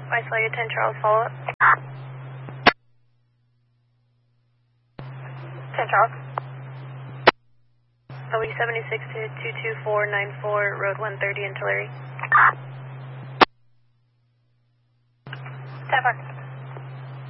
Isolated 10 Charles, follow up. 10 Charles. OE76 to 22494, road 130 in Tulare. 10 Fox.